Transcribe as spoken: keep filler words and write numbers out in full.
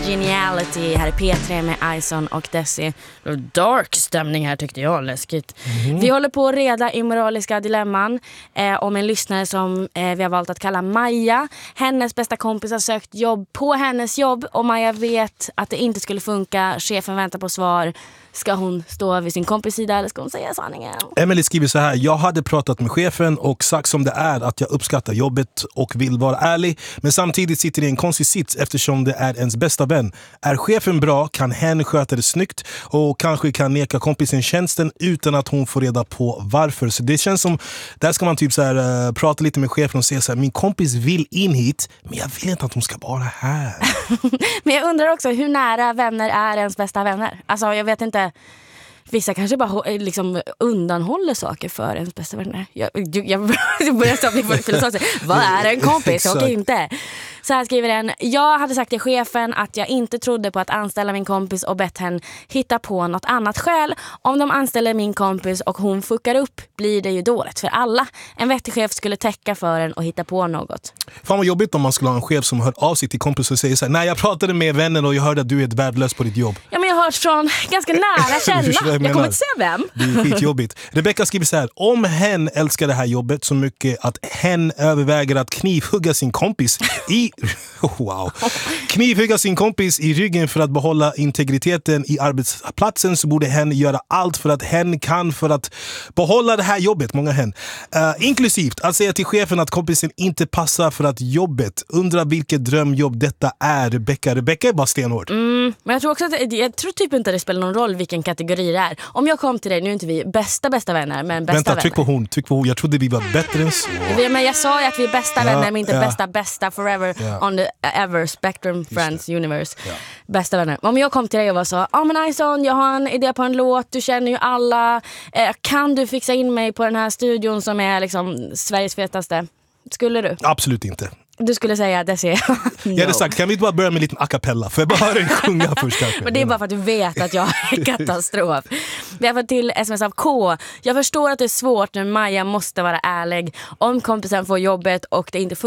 Geniality. Här är P tre med Ison och Desi. Dark stämning här tyckte jag, läskigt. Mm. Vi håller på att reda i moraliska dilemman eh, om en lyssnare som eh, vi har valt att kalla Maja. Hennes bästa kompis har sökt jobb på hennes jobb och Maja vet att det inte skulle funka. Chefen väntar på svar. Ska hon stå vid sin kompis sida eller ska hon säga sanningen? Emily skriver så här: jag hade pratat med chefen och sagt som det är att jag uppskattar jobbet och vill vara ärlig, men samtidigt sitter det i en konstig sits eftersom det är ens bästa vän. Är chefen bra kan hen sköta det snyggt och kanske kan neka kompisen tjänsten utan att hon får reda på varför. Så det känns som, där ska man typ så här, uh, prata lite med chefen och säga så här: min kompis vill in hit men jag vill inte att hon ska vara här. Men jag undrar också, hur nära vänner är ens bästa vänner? Alltså jag vet inte. Vissa kanske bara liksom undanhåller saker för ens bästa vänner. Jag, jag, jag börjar stå bli filosofisk. Vad är en kompis och inte? Så här skriver den: jag hade sagt till chefen att jag inte trodde på att anställa min kompis och bett henne hitta på något annat skäl. Om de anställer min kompis och hon fuckar upp blir det ju dåligt för alla. En vettig chef skulle täcka för en och hitta på något. Fan vad jobbigt om man skulle ha en chef som hör av sig till kompis och säger så här: nej, jag pratade med vännen och jag hörde att du är ett värdelös på ditt jobb. Ja, men jag har hört från ganska nära källa. Jag, jag kommer inte säga vem. Det är skitjobbigt. Rebecca skriver så här: om hen älskar det här jobbet så mycket att hen överväger att knivhugga sin kompis i wow. knivhugga sin kompis i ryggen för att behålla integriteten i arbetsplatsen, så borde hen göra allt för att hen kan för att behålla det här jobbet. Många hen. Uh, inklusivt att säga till chefen att kompisen inte passar för att jobbet. Undrar vilket drömjobb detta är. Rebecca. Rebecca är bara stenhård. Mm, men jag tror också att jag tror typ inte det spelar någon roll vilken kategori det är. Om jag kom till dig, nu är inte vi bästa bästa vänner, men bästa Vänta, vänner. tryck på hon, tryck på hon. Jag trodde vi var bättre än så. Men jag sa ju att vi är bästa ja, vänner, men inte ja. bästa bästa forever ja. on the ever spectrum friends universe. Ja. Bästa vänner. Om jag kom till dig och var så: ja ah, men Ison, jag har en idé på en låt, du känner ju alla. Eh, kan du fixa in mig på den här studion som är liksom Sveriges fetaste? Skulle du? Absolut inte. Du skulle säga det ser no. Jag hade sagt, kan vi inte bara börja med en liten a cappella? För jag bara höra dig sjunga först kanske. Men det är bara för att du vet att jag är katastrof. Vi har fått till sms av K. Jag förstår att det är svårt när Maja måste vara ärlig. Om kompisen får jobbet och det inte